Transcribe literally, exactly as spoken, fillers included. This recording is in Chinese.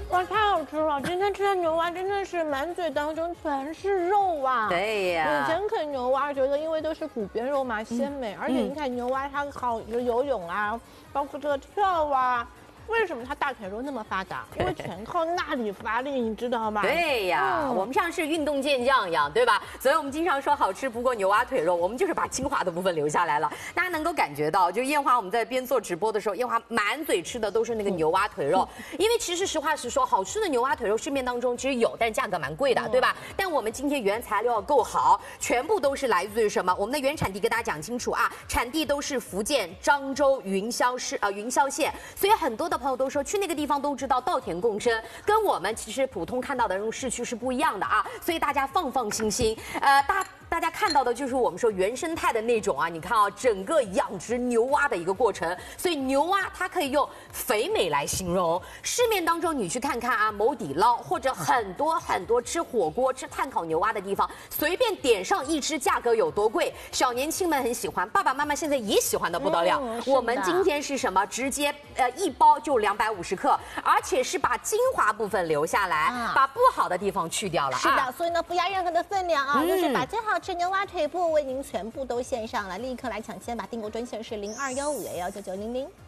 哇，太好吃了！今天吃的牛蛙真的是满嘴当中全是肉啊！ 对呀， 以前啃牛蛙觉得因为都是骨边肉嘛，鲜美，而且你看牛蛙它好游泳啊，包括这个跳啊。为什么它大腿肉那么发达？因为全靠那里发力，你知道吗？ 对呀，嗯、我们像是运动健将一样，对吧？所以我们经常说好吃不过牛蛙腿肉，我们就是把精华的部分留下来了。大家能够感觉到，就燕华我们在边做直播的时候，燕华满嘴吃的都是那个牛蛙腿肉，嗯、因为其实实话实说，好吃的牛蛙腿肉市面当中其实有，但价格蛮贵的，嗯、对吧？但我们今天原材料够好，全部都是来自于什么？我们的原产地跟大家讲清楚啊，产地都是福建漳州云霄市呃云霄县，所以很多的朋友都说去那个地方都知道稻田共生，跟我们其实普通看到的这种市区是不一样的啊，所以大家放放心心，呃，大。大家看到的就是我们说原生态的那种啊，你看啊，整个养殖牛蛙的一个过程，所以牛蛙它可以用肥美来形容。市面当中你去看看啊，某底捞或者很多很多吃火锅、吃炭烤牛蛙的地方，随便点上一只，价格有多贵？小年轻们很喜欢，爸爸妈妈现在也喜欢的不得了。嗯、我们今天是什么？直接呃一包就两百五十克，而且是把精华部分留下来，啊、把不好的地方去掉了。 是的，啊、所以呢不压任何的分量啊，嗯、就是把最好。吃牛蛙腿部为您全部都献上了，立刻来抢先吧！订购专线是零二幺五幺幺九九零零。